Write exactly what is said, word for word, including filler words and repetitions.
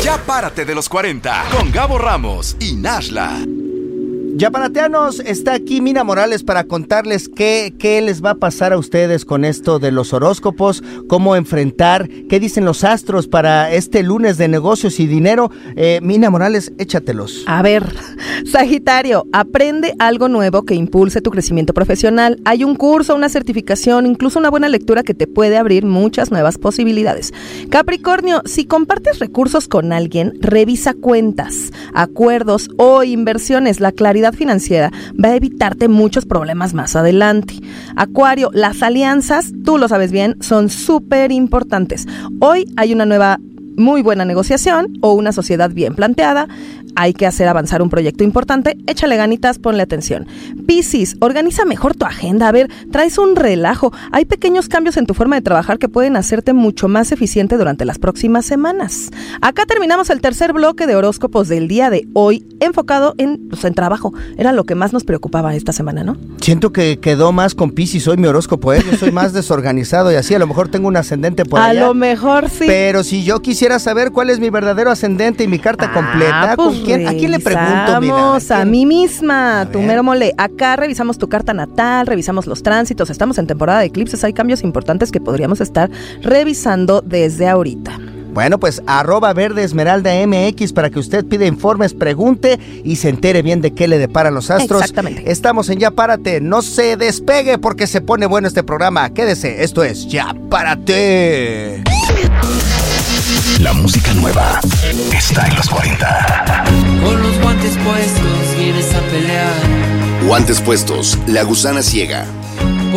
Ya párate de los cuarenta con Gabo Ramos y Nashla. Yaparateanos, está aquí Mina Morales para contarles qué, qué les va a pasar a ustedes con esto de los horóscopos, cómo enfrentar, qué dicen los astros para este lunes de negocios y dinero. Eh, Mina Morales, échatelos. A ver, Sagitario, aprende algo nuevo que impulse tu crecimiento profesional. Hay un curso, una certificación, incluso una buena lectura que te puede abrir muchas nuevas posibilidades. Capricornio, si compartes recursos con alguien, revisa cuentas, acuerdos o inversiones. La claridad financiera va a evitarte muchos problemas más adelante. Acuario, las alianzas, tú lo sabes bien, son súper importantes. Hoy hay una nueva muy buena negociación o una sociedad bien planteada. Hay que hacer avanzar un proyecto importante. Échale ganitas, ponle atención. Piscis, organiza mejor tu agenda. A ver, traes un relajo. Hay pequeños cambios en tu forma de trabajar que pueden hacerte mucho más eficiente durante las próximas semanas. Acá terminamos el tercer bloque de horóscopos del día de hoy, enfocado en, pues, en trabajo. Era lo que más nos preocupaba esta semana, ¿no? Siento que quedó más con Piscis hoy mi horóscopo, ¿eh? Yo soy más desorganizado y así, a lo mejor tengo un ascendente por allá. A lo mejor sí. Pero si yo quisiera saber cuál es mi verdadero ascendente y mi carta ah, completa, pues ¿con quién? ¿A quién le pregunto, mira? ¿A, a mí misma, tu mero mole. Acá revisamos tu carta natal, revisamos los tránsitos, estamos en temporada de eclipses, hay cambios importantes que podríamos estar revisando desde ahorita. Bueno, pues arroba verde esmeralda mx para que usted pida informes, pregunte y se entere bien de qué le deparan los astros. Exactamente. Estamos en Ya Párate, no se despegue porque se pone bueno este programa. Quédese, esto es Ya Párate. La música nueva está en los cuarenta. Con los guantes puestos vienes a pelear. Guantes puestos, La Gusana Ciega.